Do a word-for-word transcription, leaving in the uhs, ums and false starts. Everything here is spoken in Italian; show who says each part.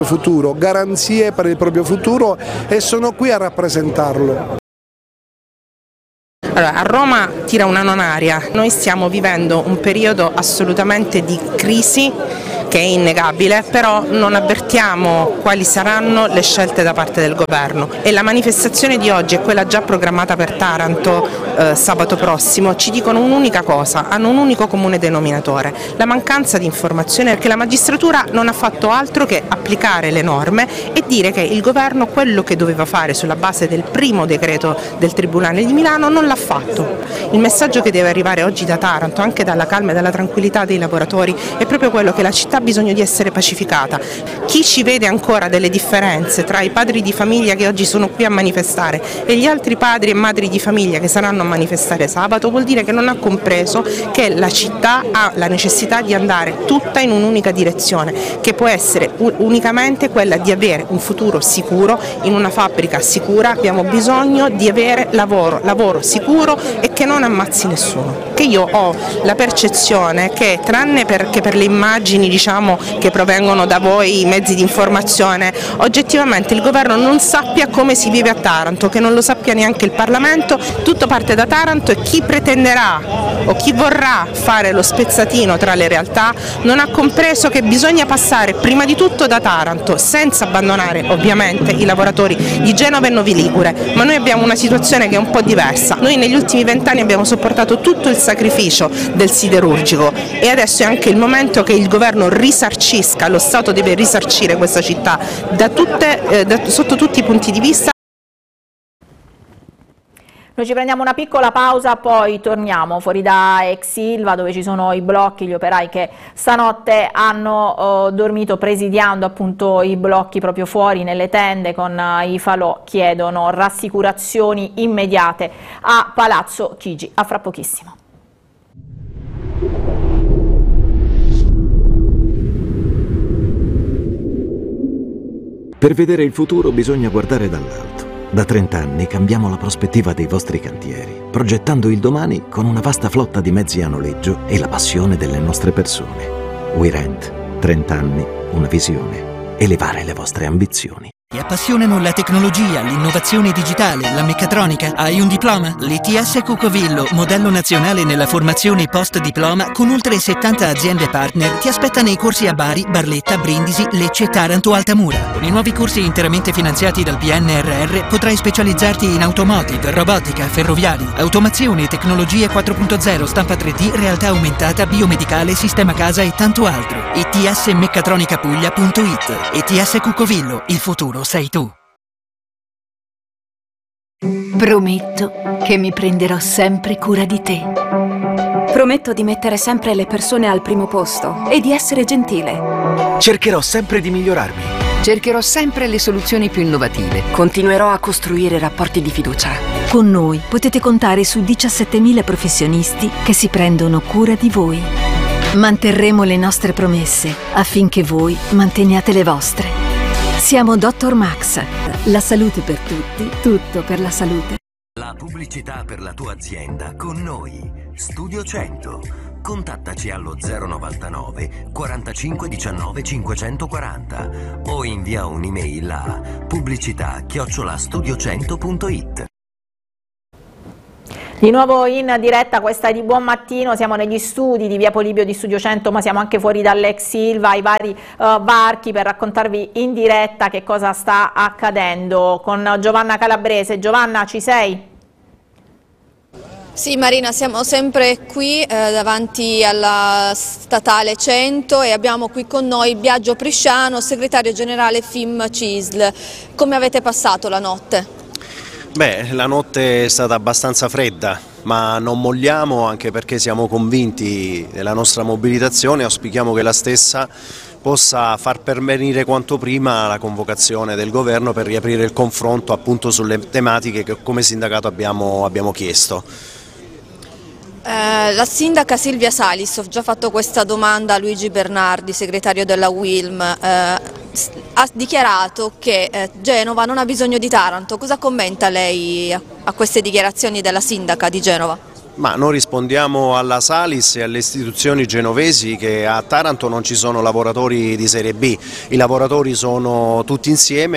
Speaker 1: futuro, garanzie per il proprio futuro e sono qui a rappresentarlo.
Speaker 2: Allora, a Roma tira una nonaria, noi stiamo vivendo un periodo assolutamente di crisi che è innegabile, però non avvertiamo quali saranno le scelte da parte del governo e la manifestazione di oggi e quella già programmata per Taranto eh, sabato prossimo ci dicono un'unica cosa, hanno un unico comune denominatore, la mancanza di informazione, perché la magistratura non ha fatto altro che applicare le norme e dire che il governo quello che doveva fare sulla base del primo decreto del Tribunale di Milano non l'ha fatto. Il messaggio che deve arrivare oggi da Taranto, anche dalla calma e dalla tranquillità dei lavoratori, è proprio quello che la città ha bisogno di essere pacificata. Chi ci vede ancora delle differenze tra i padri di famiglia che oggi sono qui a manifestare e gli altri padri e madri di famiglia che saranno a manifestare sabato vuol dire che non ha compreso che la città ha la necessità di andare tutta in un'unica direzione, che può essere unicamente quella di avere un futuro sicuro in una fabbrica sicura. Abbiamo bisogno di avere lavoro, lavoro sicuro e che non ammazzi nessuno. Che io ho la percezione che, tranne perché per le immagini diciamo che provengono da voi, i mezzi di informazione, oggettivamente il governo non sappia come si vive a Taranto, che non lo sappia neanche il Parlamento, tutto parte da Taranto e chi pretenderà o chi vorrà fare lo spezzatino tra le realtà non ha compreso che bisogna passare prima di tutto da Taranto, senza abbandonare ovviamente i lavoratori di Genova e Novi Ligure, ma noi abbiamo una situazione che è un po' diversa. Noi negli ultimi vent'anni abbiamo sopportato tutto il sacrificio del siderurgico e adesso è anche il momento che il governo risarcisca, lo Stato deve risarcire questa città da tutte, eh, da, sotto tutti i punti di vista.
Speaker 3: Noi ci prendiamo una piccola pausa, poi torniamo fuori da ex Ilva dove ci sono i blocchi, gli operai che stanotte hanno eh, dormito presidiando appunto i blocchi proprio fuori nelle tende con eh, i falò, chiedono rassicurazioni immediate a Palazzo Chigi. A fra pochissimo.
Speaker 4: Per vedere il futuro bisogna guardare dall'alto. Da trent'anni cambiamo la prospettiva dei vostri cantieri, progettando il domani con una vasta flotta di mezzi a noleggio e la passione delle nostre persone. WeRent, trent'anni, una visione, elevare le vostre ambizioni.
Speaker 5: Ti appassionano la tecnologia, l'innovazione digitale, la meccatronica? Hai un diploma? L'I T S Cucovillo, modello nazionale nella formazione post-diploma con oltre settanta aziende partner, ti aspetta nei corsi a Bari, Barletta, Brindisi, Lecce, Taranto, Altamura. Con i nuovi corsi interamente finanziati dal P N R R potrai specializzarti in automotive, robotica, ferroviari, automazione, tecnologie quattro punto zero, stampa tre D, realtà aumentata, biomedicale, sistema casa e tanto altro. I T S meccatronica puglia punto it. I T S Cucovillo, il futuro sei tu.
Speaker 6: Prometto che mi prenderò sempre cura di te.
Speaker 7: Prometto di mettere sempre le persone al primo posto e di essere gentile.
Speaker 8: Cercherò sempre di migliorarmi.
Speaker 9: Cercherò sempre le soluzioni più innovative.
Speaker 7: Continuerò a costruire rapporti di fiducia.
Speaker 6: Con noi potete contare su diciassettemila professionisti che si prendono cura di voi. Manterremo le nostre promesse affinché voi manteniate le vostre. Siamo Dottor Max, la salute per tutti, tutto per la salute.
Speaker 10: La pubblicità per la tua azienda con noi. Studio cento. Contattaci allo zero novantanove quarantacinque diciannove cinquecentoquaranta o invia un'email a pubblicità chiocciola studio cento punto it.
Speaker 3: Di nuovo in diretta, questa è di Buon Mattino, siamo negli studi di via Polibio di Studio cento, ma siamo anche fuori dall'ex Ilva, ai vari uh, varchi per raccontarvi in diretta che cosa sta accadendo con Giovanna Calabrese. Giovanna, ci sei?
Speaker 11: Sì Marina, siamo sempre qui eh, davanti alla statale cento e abbiamo qui con noi Biagio Prisciano, segretario generale F I M C I S L. Come avete passato la notte?
Speaker 12: Beh, la notte è stata abbastanza fredda, ma non molliamo anche perché siamo convinti della nostra mobilitazione e auspichiamo che la stessa possa far pervenire quanto prima la convocazione del governo per riaprire il confronto appunto sulle tematiche che come sindacato abbiamo, abbiamo chiesto.
Speaker 11: Eh, la sindaca Silvia Salis, ho già fatto questa domanda a Luigi Bernardi, segretario della U I L M, eh, ha dichiarato che eh, Genova non ha bisogno di Taranto. Cosa commenta lei a, a queste dichiarazioni della sindaca di Genova?
Speaker 12: Ma noi rispondiamo alla Salis e alle istituzioni genovesi che a Taranto non ci sono lavoratori di serie B, i lavoratori sono tutti insieme.